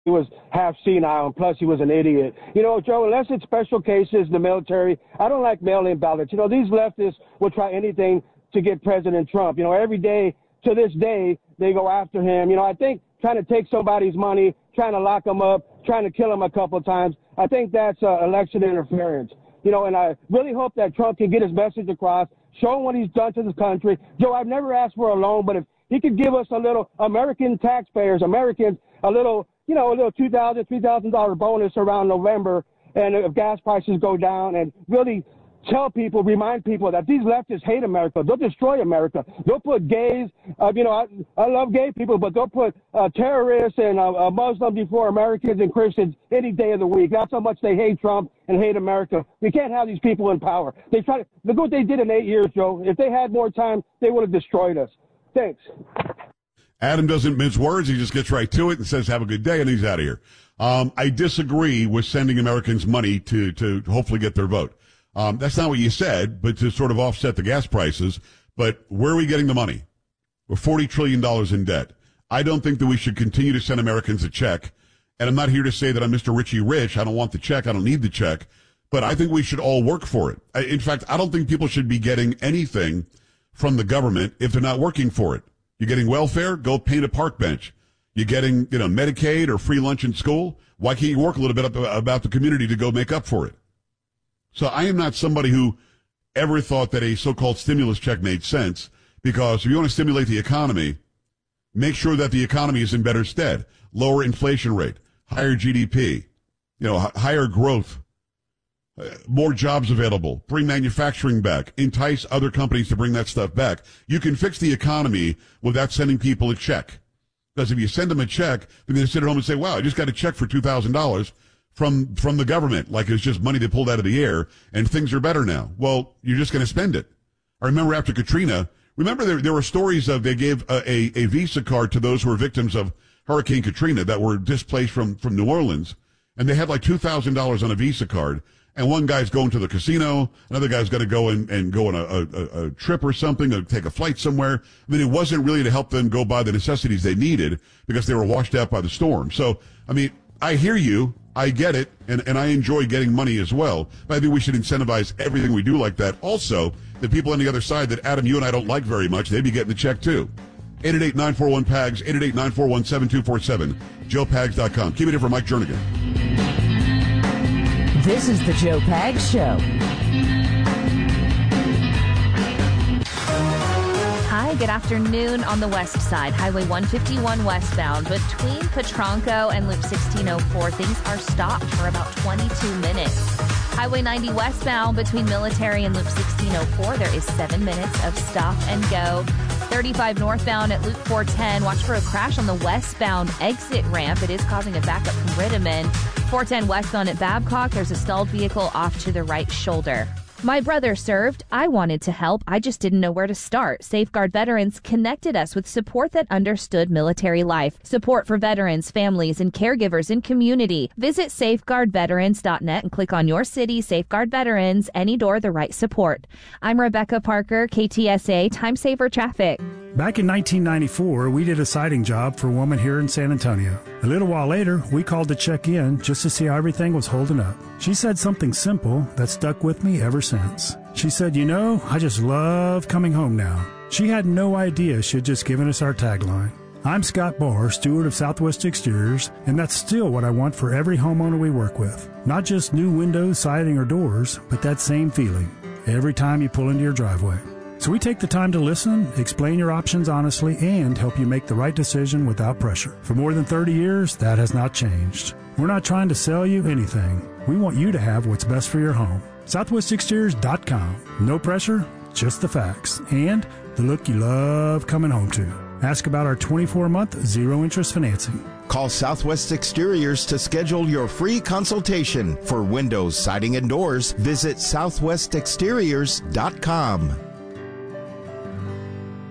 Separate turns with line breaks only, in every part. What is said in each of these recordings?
he was half senile, and plus he was an idiot. You know, Joe, unless it's special cases, the military, I don't like mail-in ballots. You know, these leftists will try anything to get President Trump. You know, every day, to this day, they go after him. You know, I think trying to take somebody's money, trying to lock him up, trying to kill him a couple of times, I think that's election interference. You know, and I really hope that Trump can get his message across, show him what he's done to this country. Joe, I've never asked for a loan, but if he could give us a little American taxpayers, Americans, a little $2,000, $3,000 bonus around November, and if gas prices go down, and really tell people, remind people that these leftists hate America. They'll destroy America. They'll put gays, I love gay people, but they'll put terrorists and Muslims before Americans and Christians any day of the week. That's how much they hate Trump and hate America. We can't have these people in power. Look what they did in 8 years, Joe. If they had more time, they would have destroyed us. Thanks.
Adam doesn't mince words. He just gets right to it and says, have a good day, and he's out of here. I disagree with sending Americans money to hopefully get their vote. That's not what you said, but to sort of offset the gas prices. But where are we getting the money? We're $40 trillion in debt. I don't think that we should continue to send Americans a check. And I'm not here to say that I'm Mr. Richie Rich. I don't want the check. I don't need the check. But I think we should all work for it. In fact, I don't think people should be getting anything from the government if they're not working for it. You're getting welfare? Go paint a park bench. You're getting, Medicaid or free lunch in school? Why can't you work a little bit about the community to go make up for it? So I am not somebody who ever thought that a so-called stimulus check made sense, because if you want to stimulate the economy, make sure that the economy is in better stead. Lower inflation rate, higher GDP, higher growth, more jobs available, bring manufacturing back, entice other companies to bring that stuff back. You can fix the economy without sending people a check. Because if you send them a check, they're going to sit at home and say, wow, I just got a check for $2,000 from the government, like it's just money they pulled out of the air, and things are better now. Well, you're just going to spend it. I remember after Katrina, there were stories of they gave a Visa card to those who were victims of Hurricane Katrina that were displaced from New Orleans, and they had like $2,000 on a Visa card. And one guy's going to the casino, another guy's going to go and go on a trip or something, or take a flight somewhere. I mean, it wasn't really to help them go buy the necessities they needed because they were washed out by the storm. So, I mean, I hear you, I get it, and I enjoy getting money as well. But I think we should incentivize everything we do like that. Also, the people on the other side that, Adam, you and I don't like very much, they'd be getting the check too. 888-941-PAGS, 888-941-7247, joepags.com. Keep it here for Mike Jernigan.
This is the Joe Pags Show. Hi, good afternoon. On the west side, Highway 151 westbound between Petronco and Loop 1604, things are stopped for about 22 minutes. Highway 90 westbound between Military and Loop 1604, there is 7 minutes of stop and go. 35 northbound at Loop 410, watch for a crash on the westbound exit ramp. It is causing a backup from Rittiman. 410 westbound at Babcock, there's a stalled vehicle off to the right shoulder. My brother served. I wanted to help. I just didn't know where to start. Safeguard Veterans connected us with support that understood military life. Support for veterans, families, and caregivers in community. Visit safeguardveterans.net and click on your city, Safeguard Veterans, any door, the right support. I'm Rebecca Parker, KTSA Time Saver Traffic.
Back in 1994, we did a siding job for a woman here in San Antonio. A little while later, we called to check in just to see how everything was holding up. She said something simple that stuck with me ever since. She said, I just love coming home now. She had no idea she had just given us our tagline. I'm Scott Barr, steward of Southwest Exteriors, and that's still what I want for every homeowner we work with. Not just new windows, siding, or doors, but that same feeling every time you pull into your driveway. So we take the time to listen, explain your options honestly, and help you make the right decision without pressure. For more than 30 years, that has not changed. We're not trying to sell you anything. We want you to have what's best for your home. SouthwestExteriors.com. No pressure, just the facts, and the look you love coming home to. Ask about our 24-month zero-interest financing.
Call Southwest Exteriors to schedule your free consultation. For windows, siding, and doors, visit SouthwestExteriors.com.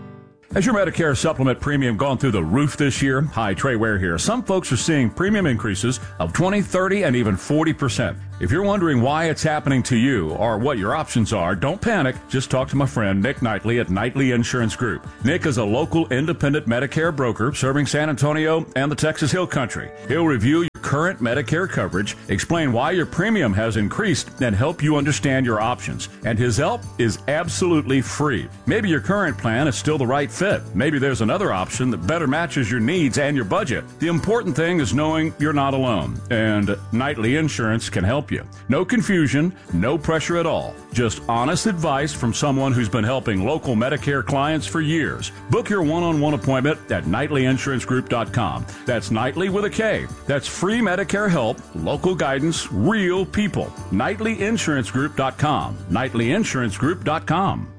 Has your Medicare supplement premium gone through the roof this year? Hi, Trey Ware here. Some folks are seeing premium increases of 20, 30, and even 40%. If you're wondering why it's happening to you or what your options are, don't panic. Just talk to my friend Nick Knightley at Knightley Insurance Group. Nick is a local independent Medicare broker serving San Antonio and the Texas Hill Country. He'll review your current Medicare coverage, explain why your premium has increased, and help you understand your options. And his help is absolutely free. Maybe your current plan is still the right fit. Maybe there's another option that better matches your needs and your budget. The important thing is knowing you're not alone, and Knightley Insurance can help you. No confusion, no pressure at all. Just honest advice from someone who's been helping local Medicare clients for years. Book your one-on-one appointment at KnightleyInsuranceGroup.com. That's Knightley with a K. That's free Medicare help, local guidance, real people. KnightleyInsuranceGroup.com. KnightleyInsuranceGroup.com.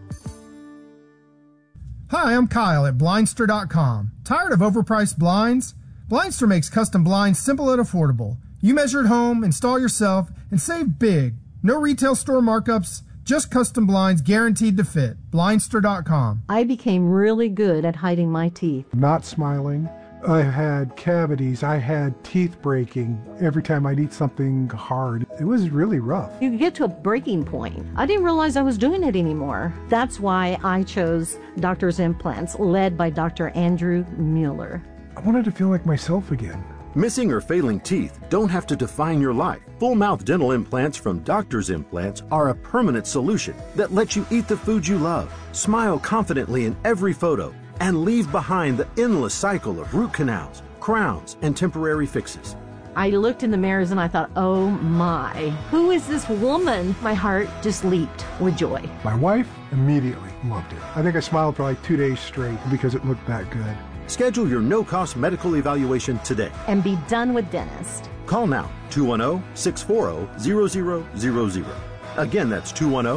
Hi, I'm Kyle at Blindster.com. Tired of overpriced blinds? Blindster makes custom blinds simple and affordable. You measure at home, install yourself, and save big. No retail store markups, just custom blinds guaranteed to fit. Blindster.com.
I became really good at hiding my teeth.
Not smiling. I had cavities. I had teeth breaking every time I'd eat something hard. It was really rough.
You get to a breaking point. I didn't realize I was doing it anymore. That's why I chose Doctor's Implants, led by Dr. Andrew Mueller.
I wanted to feel like myself again.
Missing or failing teeth don't have to define your life. Full mouth dental implants from Doctor's Implants are a permanent solution that lets you eat the food you love, smile confidently in every photo, and leave behind the endless cycle of root canals, crowns, and temporary fixes.
I looked in the mirrors and I thought, oh my, who is this woman? My heart just leaped with joy.
My wife immediately loved it. I think I smiled for like 2 days straight because it looked that good.
Schedule your no-cost medical evaluation today.
And be done with dentist.
Call now, 210-640-0000. Again, that's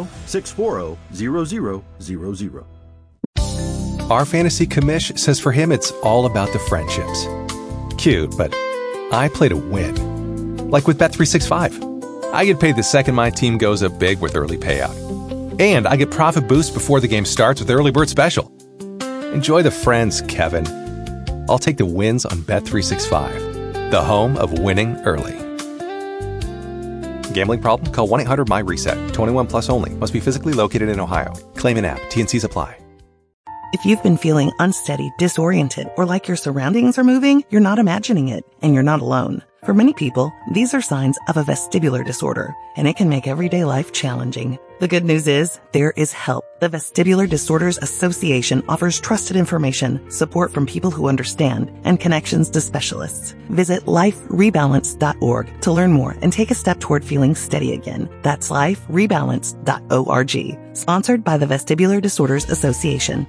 210-640-0000.
Our fantasy commish says for him it's all about the friendships. Cute, but I play to win. Like with Bet365. I get paid the second my team goes up big with early payout. And I get profit boost before the game starts with Early Bird Special. Enjoy the friends, Kevin. I'll take the wins on Bet365, the home of winning early. Gambling problem? Call 1-800-MY-RESET. 21 plus only. Must be physically located in Ohio. Claim an app. T&Cs apply.
If you've been feeling unsteady, disoriented, or like your surroundings are moving, you're not imagining it, and you're not alone. For many people, these are signs of a vestibular disorder, and it can make everyday life challenging. The good news is, there is help. The Vestibular Disorders Association offers trusted information, support from people who understand, and connections to specialists. Visit liferebalance.org to learn more and take a step toward feeling steady again. That's liferebalance.org. Sponsored by the Vestibular Disorders Association.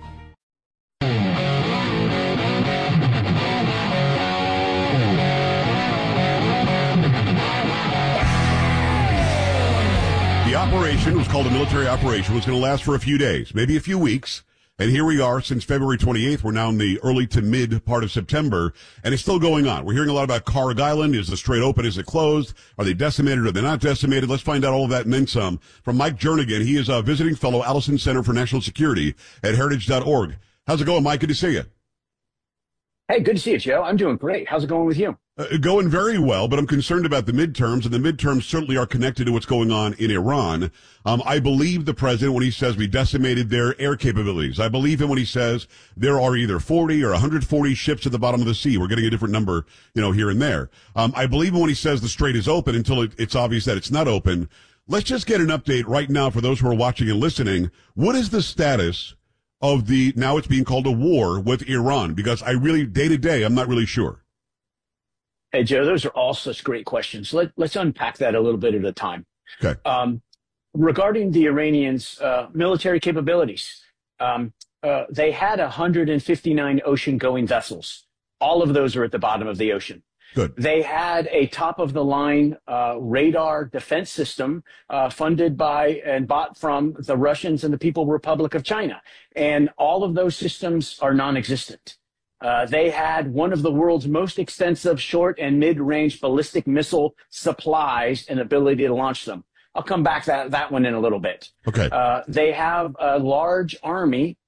The operation was called a military operation. It was going to last for a few days, maybe a few weeks. And here we are since February 28th. We're now in the early to mid part of September, and it's still going on. We're hearing a lot about Carrig Island. Is the strait open? Is it closed? Are they decimated? Are they not decimated? Let's find out all of that and then some from Mike Jernigan. He is a visiting fellow, Allison Center for National Security at heritage.org. How's it going, Mike? Good to see you.
Hey, good to see you, Joe. I'm doing great. How's it going with you?
Going very well, but I'm concerned about the midterms, and the midterms certainly are connected to what's going on in Iran. I believe the president when he says we decimated their air capabilities. I believe him when he says there are either 40 or 140 ships at the bottom of the sea. We're getting a different number, here and there. I believe him when he says the strait is open until it's obvious that it's not open. Let's just get an update right now for those who are watching and listening. What is the status of now it's being called a war with Iran? Because day to day, I'm not really sure.
Hey, Joe, those are all such great questions. Let's unpack that a little bit at a time.
Okay.
Regarding the Iranians' military capabilities, they had 159 ocean-going vessels. All of those are at the bottom of the ocean.
Good.
They had a top-of-the-line radar defense system funded by and bought from the Russians and the People's Republic of China. And all of those systems are non-existent. They had one of the world's most extensive short and mid-range ballistic missile supplies and ability to launch them. I'll come back to that one in a little bit.
Okay.
They have a large army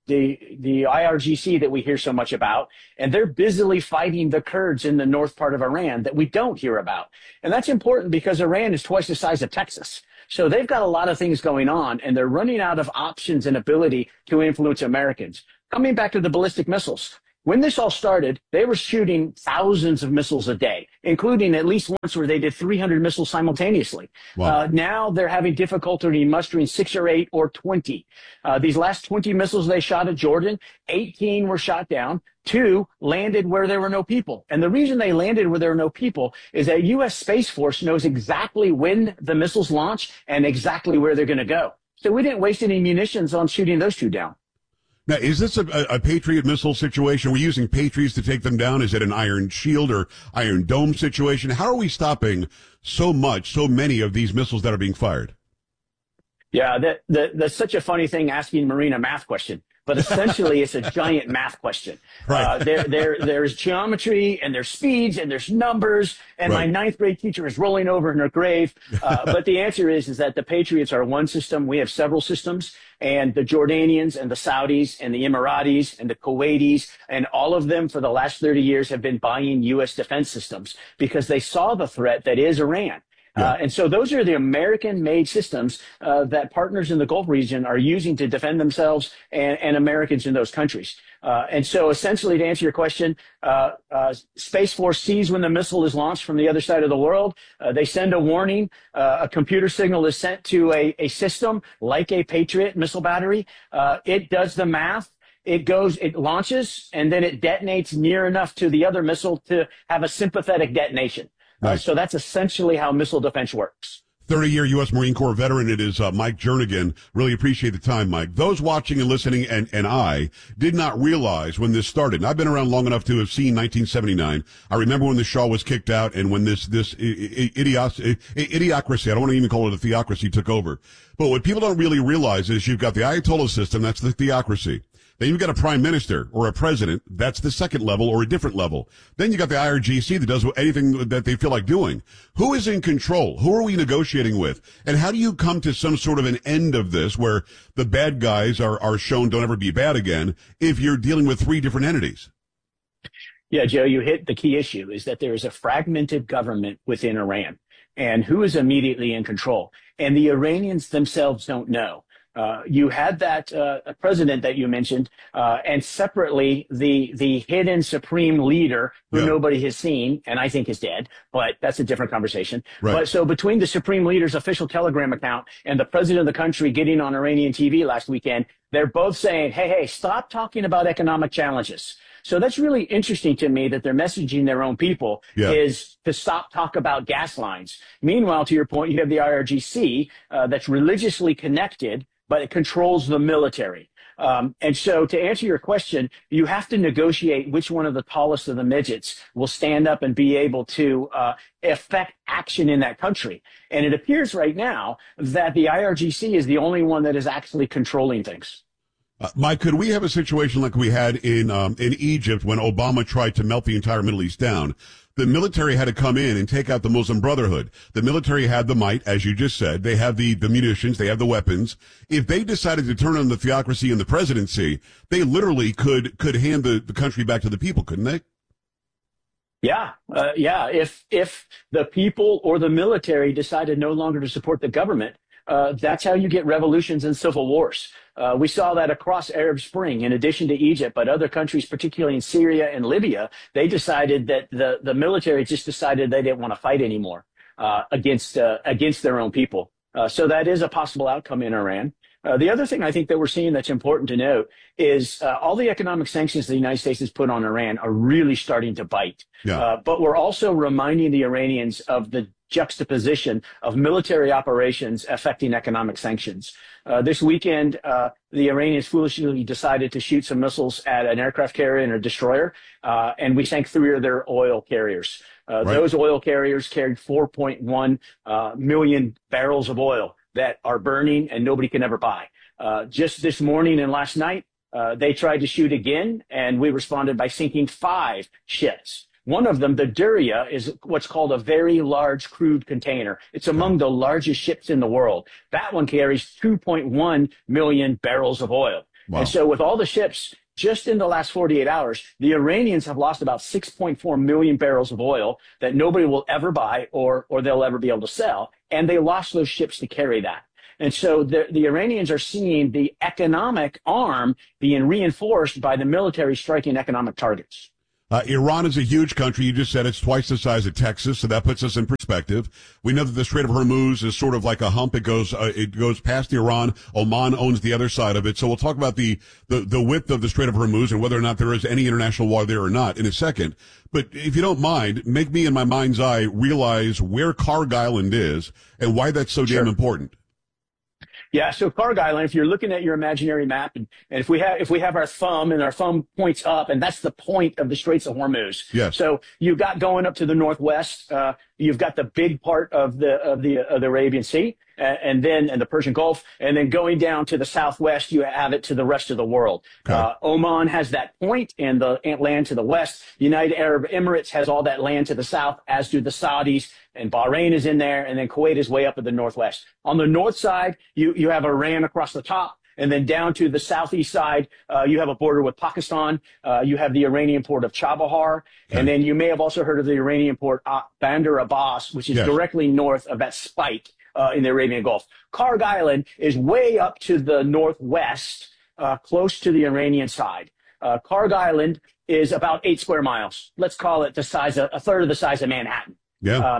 the IRGC that we hear so much about, and they're busily fighting the Kurds in the north part of Iran that we don't hear about. And that's important because Iran is twice the size of Texas. So they've got a lot of things going on, and they're running out of options and ability to influence Americans. Coming back to the ballistic missiles, when this all started, they were shooting thousands of missiles a day, including at least once where they did 300 missiles simultaneously.
Wow.
Now they're having difficulty mustering 6 or 8 or 20. These last 20 missiles they shot at Jordan, 18 were shot down. 2 landed where there were no people. And the reason they landed where there were no people is that U.S. Space Force knows exactly when the missiles launch and exactly where they're going to go. So we didn't waste any munitions on shooting those 2 down.
Now, is this a Patriot missile situation? We're using Patriots to take them down? Is it an Iron Shield or Iron Dome situation? How are we stopping so many of these missiles that are being fired?
Yeah, that's such a funny thing asking Marine a math question. But essentially, it's a giant math question.
Right.
There's geometry, and there's speeds, and there's numbers, and
right.
My 9th grade teacher is rolling over in her grave. But the answer is that the Patriots are one system. We have several systems, and the Jordanians and the Saudis and the Emiratis and the Kuwaitis and all of them for the last 30 years have been buying U.S. defense systems because they saw the threat that is Iran. And so those are the American-made systems that partners in the Gulf region are using to defend themselves and Americans in those countries. And so essentially, to answer your question, Space Force sees when the missile is launched from the other side of the world. They send a warning. A computer signal is sent to a system like a Patriot missile battery. It does the math. It launches, and then it detonates near enough to the other missile to have a sympathetic detonation.
Nice.
So that's essentially how missile defense works.
30-year U.S. Marine Corps veteran. It is Mike Jernigan. Really appreciate the time, Mike. Those watching and listening, and I did not realize when this started. And I've been around long enough to have seen 1979. I remember when the Shah was kicked out and when this idiocracy, I don't want to even call it a theocracy, took over. But what people don't really realize is you've got the Ayatollah system, that's the theocracy. Then you've got a prime minister or a president. That's the second level or a different level. Then you got the IRGC that does anything that they feel like doing. Who is in control? Who are we negotiating with? And how do you come to some sort of an end of this where the bad guys are shown don't ever be bad again if you're dealing with 3 different entities?
Yeah, Joe, you hit the key issue is that there is a fragmented government within Iran. And who is immediately in control? And the Iranians themselves don't know. You had that president that you mentioned, and separately the hidden supreme leader who nobody has seen, and I think is dead, but that's a different conversation.
Right.
But so between the supreme leader's official Telegram account and the president of the country getting on Iranian TV last weekend, they're both saying, hey, stop talking about economic challenges. So that's really interesting to me that they're messaging their own people is to stop talk about gas lines. Meanwhile, to your point, you have the IRGC that's religiously connected, but it controls the military. And so to answer your question, you have to negotiate which one of the tallest of the midgets will stand up and be able to affect action in that country. And it appears right now that the IRGC is the only one that is actually controlling things.
Mike, could we have a situation like we had in Egypt when Obama tried to melt the entire Middle East down? The military had to come in and take out the Muslim Brotherhood. The military had the might, as you just said. They have the munitions. They have the weapons. If they decided to turn on the theocracy and the presidency, they literally could hand the country back to the people, couldn't they?
Yeah. If the people or the military decided no longer to support the government, that's how you get revolutions and civil wars. We saw that across Arab Spring, in addition to Egypt, but other countries, particularly in Syria and Libya, they decided that the military just decided they didn't want to fight anymore against their own people. So that is a possible outcome in Iran. The other thing I think that we're seeing that's important to note is all the economic sanctions the United States has put on Iran are really starting to bite.
Yeah.
But we're also reminding the Iranians of the juxtaposition of military operations affecting economic sanctions. This weekend, the Iranians foolishly decided to shoot some missiles at an aircraft carrier and a destroyer, and we sank 3 of their oil carriers.
Right.
Those oil carriers carried 4.1 million barrels of oil that are burning and nobody can ever buy. Just this morning and last night, they tried to shoot again, and we responded by sinking 5 ships. One of them, the Duria, is what's called a very large crude container. It's among the largest ships in the world. That one carries 2.1 million barrels of oil.
Wow.
And so with all the ships, just in the last 48 hours, the Iranians have lost about 6.4 million barrels of oil that nobody will ever buy or they'll ever be able to sell. And they lost those ships to carry that. And so the Iranians are seeing the economic arm being reinforced by the military striking economic targets.
Iran is a huge country. You just said it's twice the size of Texas, so that puts us in perspective. We know that the Strait of Hormuz is sort of like a hump. It goes past Iran. Oman owns the other side of it. So we'll talk about the width of the Strait of Hormuz and whether or not there is any international water there or not in a second. But if you don't mind, make me in my mind's eye realize where Kharg Island is and why that's so damn important.
Yeah, so Kharg Island, if you're looking at your imaginary map, and if we have our thumb and our thumb points up, and that's the point of the Straits of Hormuz.
Yes.
So you've got going up to the northwest, you've got the big part of the Arabian Sea, and the Persian Gulf, and then going down to the southwest, you have it to the rest of the world.
Okay.
Oman has that point and the land to the west. United Arab Emirates has all that land to the south, as do the Saudis, and Bahrain is in there, and then Kuwait is way up at the northwest. On the north side, you have Iran across the top, and then down to the southeast side, you have a border with Pakistan. You have the Iranian port of Chabahar, and then you may have also heard of the Iranian port Bandar Abbas, which is directly north of that spike in the Arabian Gulf. Kharg Island is way up to the northwest, close to the Iranian side. Kharg Island is about 8 square miles. Let's call it a third of the size of Manhattan.
Yeah.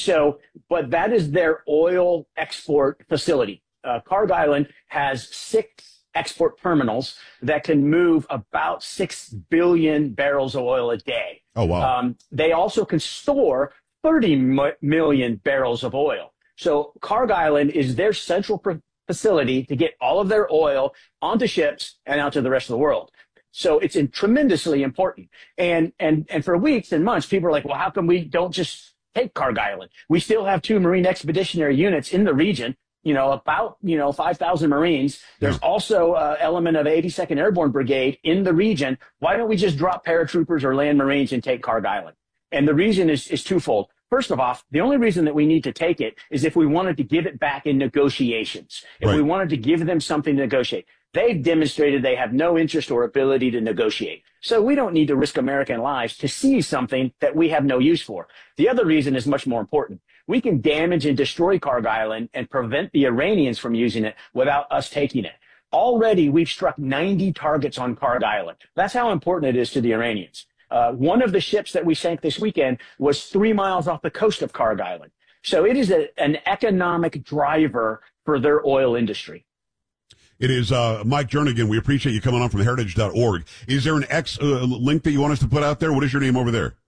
But that is their oil export facility. Kharg Island has 6 export terminals that can move about 6 billion barrels of oil a day.
Oh, wow.
They also can store 30 million barrels of oil. So Kharg Island is their central facility to get all of their oil onto ships and out to the rest of the world. So it's tremendously important. And for weeks and months, people are like, well, how come we don't just take Kharg Island? We still have 2 Marine Expeditionary Units in the region, about 5,000 Marines. There's also an element of 82nd Airborne Brigade in the region. Why don't we just drop paratroopers or land Marines and take Kharg Island? And the reason is twofold. First of all, the only reason that we need to take it is if we wanted to give it back in negotiations, if we wanted to give them something to negotiate. They've demonstrated they have no interest or ability to negotiate. So we don't need to risk American lives to seize something that we have no use for. The other reason is much more important. We can damage and destroy Kharg Island and prevent the Iranians from using it without us taking it. Already, we've struck 90 targets on Kharg Island. That's how important it is to the Iranians. One of the ships that we sank this weekend was 3 miles off the coast of Kharg Island. So it is an economic driver for their oil industry.
It is Mike Jernigan. We appreciate you coming on from heritage.org. Is there an link that you want us to put out there? What is your name over there?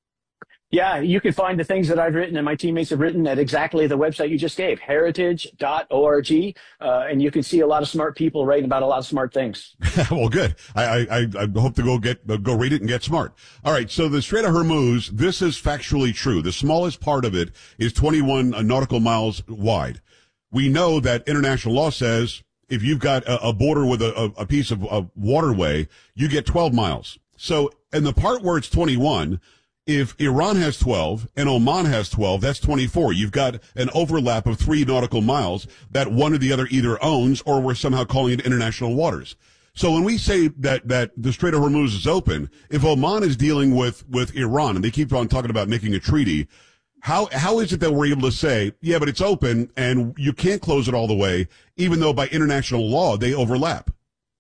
Yeah, you can find the things that I've written and my teammates have written at exactly the website you just gave, heritage.org. And you can see a lot of smart people writing about a lot of smart things.
Well, good. I hope to go read it and get smart. All right. So the Strait of Hormuz, this is factually true. The smallest part of it is 21 nautical miles wide. We know that international law says if you've got a border with a piece of waterway, you get 12 miles. So in the part where it's 21, if Iran has 12 and Oman has 12, that's 24. You've got an overlap of 3 nautical miles that one or the other either owns or we're somehow calling it international waters. So when we say that the Strait of Hormuz is open, if Oman is dealing with Iran and they keep on talking about making a treaty, how is it that we're able to say, yeah, but it's open and you can't close it all the way, even though by international law they overlap?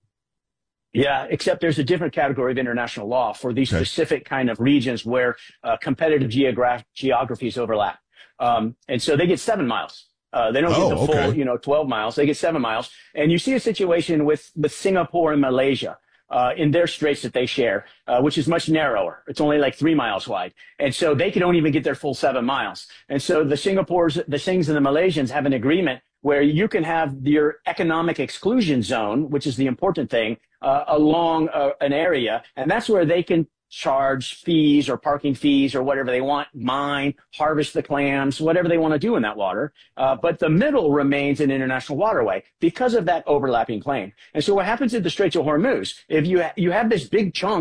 Yeah, except there's a different category of international law for these specific kind of regions where competitive geographies overlap. And so they get 7 miles. They don't get the full, 12 miles. They get 7 miles. And you see a situation with Singapore and Malaysia in their straits that they share, which is much narrower. It's only like 3 miles wide. And so they don't even get their full 7 miles. And so the Sings and the Malaysians have an agreement where you can have your economic exclusion zone, which is the important thing, along an area. And that's where they can charge fees or parking fees or whatever they want, mine, harvest the clams, whatever they want to do in that water. But the middle remains an international waterway because of that overlapping claim. And so what happens in the Straits of Hormuz, if you have this big chunk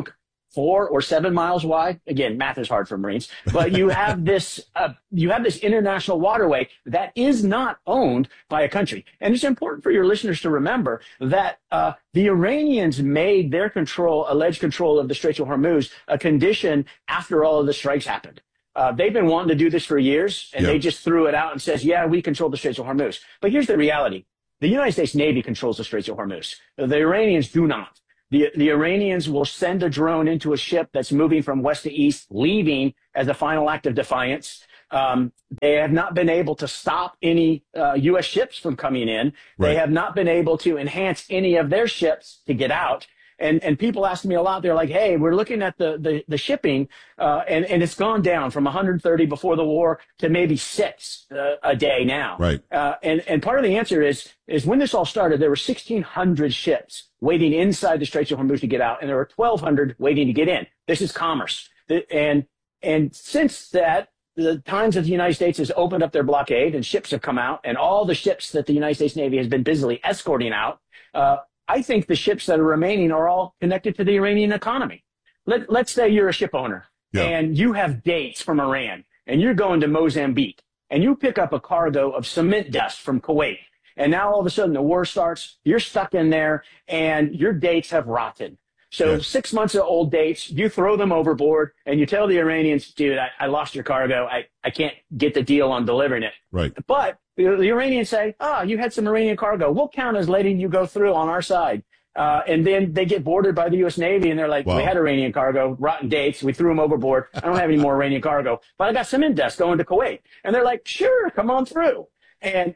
4 or 7 miles wide. Again, math is hard for Marines, but you have this international waterway that is not owned by a country. And it's important for your listeners to remember that the Iranians made their alleged control of the Straits of Hormuz a condition after all of the strikes happened. They've been wanting to do this for years, and they just threw it out and says, yeah, we control the Straits of Hormuz. But here's the reality. The United States Navy controls the Straits of Hormuz. The Iranians do not. The Iranians will send a drone into a ship that's moving from west to east, leaving as a final act of defiance. They have not been able to stop any U.S. ships from coming in. Right. They have not been able to enhance any of their ships to get out. And people ask me a lot. They're like, hey, we're looking at the shipping, and it's gone down from 130 before the war to maybe 6 a day now.
Right.
And part of the answer is when this all started, there were 1,600 ships waiting inside the Straits of Hormuz to get out, and there were 1,200 waiting to get in. This is commerce. And since that, the times that the United States has opened up their blockade and ships have come out, and all the ships that the United States Navy has been busily escorting out, I think the ships that are remaining are all connected to the Iranian economy. Let's say you're a ship owner and you have dates from Iran and you're going to Mozambique and you pick up a cargo of cement dust from Kuwait. And now all of a sudden the war starts, you're stuck in there and your dates have rotted. So 6 months of old dates, you throw them overboard and you tell the Iranians, dude, I lost your cargo. I can't get the deal on delivering it.
Right.
But the Iranians say, you had some Iranian cargo. We'll count as letting you go through on our side. And then they get boarded by the U.S. Navy and they're like, we had Iranian cargo, rotten dates. We threw them overboard. I don't have any more Iranian cargo, but I got cement dust going to Kuwait. And they're like, sure, come on through. And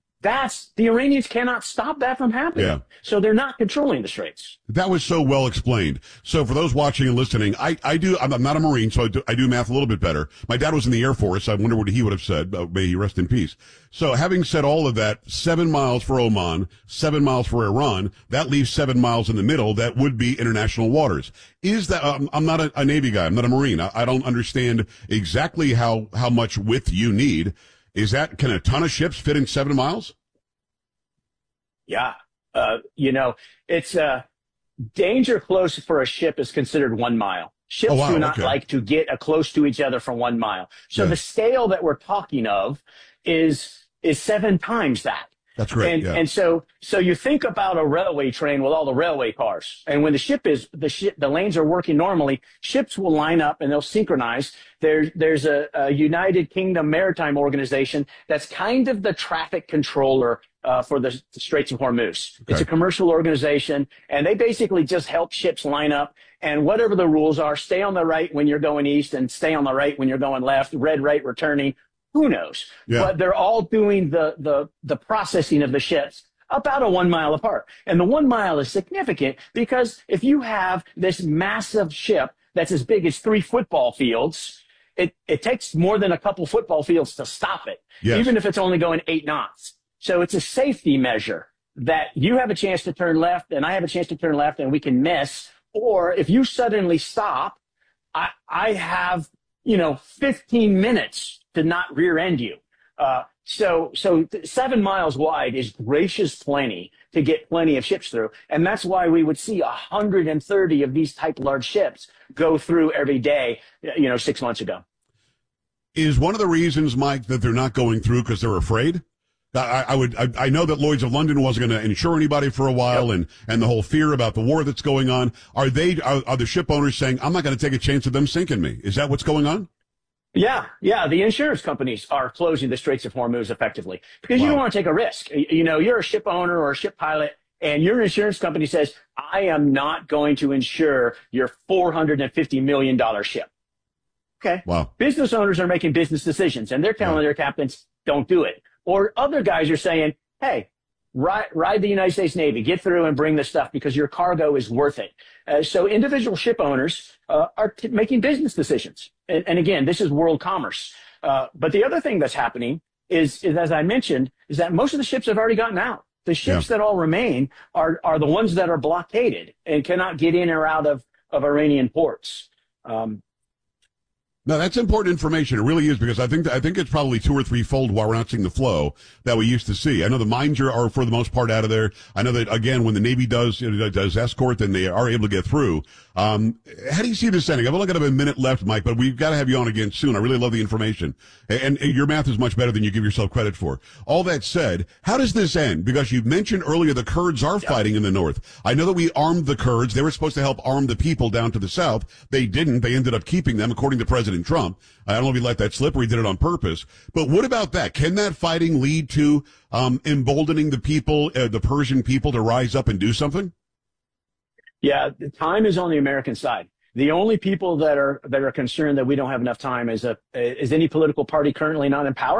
the Iranians cannot stop that from happening. Yeah. So they're not controlling the Straits.
That was so well explained. So for those watching and listening, I'm not a Marine, so I do math a little bit better. My dad was in the Air Force. I wonder what he would have said. May he rest in peace. So having said all of that, 7 miles for Oman, 7 miles for Iran, that leaves 7 miles in the middle. That would be international waters. Is that, I'm not a Navy guy. I'm not a Marine. I don't understand exactly how much width you need. Can a ton of ships fit in 7 miles?
Yeah. It's danger close for a ship is considered 1 mile. Ships do not like to get close to each other for 1 mile. So the scale that we're talking of is 7 times that.
That's great.
And so you think about a railway train with all the railway cars. And when the lanes are working normally, ships will line up and they'll synchronize. There's a United Kingdom maritime organization that's kind of the traffic controller for the Straits of Hormuz. Okay. It's a commercial organization, and they basically just help ships line up. And whatever the rules are, stay on the right when you're going east and stay on the right when you're going left, red right returning. Who knows? Yeah. But they're all doing the processing of the ships about a 1 mile apart. And the 1 mile is significant because if you have this massive ship that's as big as 3 football fields, it takes more than a couple football fields to stop it, even if it's only going 8 knots. So it's a safety measure that you have a chance to turn left and I have a chance to turn left and we can miss. Or if you suddenly stop, I have, 15 minutes to not rear end you. So 7 miles wide is gracious plenty to get plenty of ships through. And that's why we would see 130 of these type large ships go through every day, 6 months ago.
Is one of the reasons, Mike, that they're not going through because they're afraid? I know that Lloyd's of London wasn't going to insure anybody for a while, and the whole fear about the war that's going on. Are the ship owners saying, I'm not going to take a chance of them sinking me? Is that what's going on?
Yeah. The insurance companies are closing the Straits of Hormuz effectively because you don't want to take a risk. You're a ship owner or a ship pilot, and your insurance company says, I am not going to insure your $450 million ship. Okay.
Wow.
Business owners are making business decisions, and they're telling their captains, don't do it. Or other guys are saying, hey, ride the United States Navy, get through and bring the stuff because your cargo is worth it. So individual ship owners are making business decisions. And again, this is world commerce. But the other thing that's happening is, as I mentioned, is that most of the ships have already gotten out. The ships that all remain are the ones that are blockaded and cannot get in or out of Iranian ports.
No, that's important information. It really is, because I think it's probably 2 or 3-fold why we're not seeing the flow that we used to see. I know the mines are for the most part out of there. I know that, again, when the Navy does escort, then they are able to get through. How do you see this ending? I've only got about a minute left, Mike, but we've got to have you on again soon. I really love the information. And your math is much better than you give yourself credit for. All that said, how does this end? Because you mentioned earlier the Kurds are fighting in the north. I know that we armed the Kurds. They were supposed to help arm the people down to the south. They didn't. They ended up keeping them, according to President Trump. I don't know if he let that slip or he did it on purpose. But what about that? Can that fighting lead to emboldening the people, the Persian people, to rise up and do something?
Yeah, the time is on the American side. The only people that are concerned that we don't have enough time is any political party currently not in power.